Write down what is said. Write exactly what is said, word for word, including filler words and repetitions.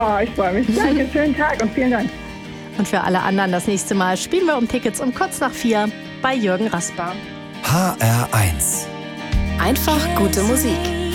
Oh, ich freue mich. Danke, schönen Tag und vielen Dank. Und für alle anderen das nächste Mal spielen wir um Tickets um kurz nach vier bei Jürgen Rasper. H R eins. Einfach gute Musik.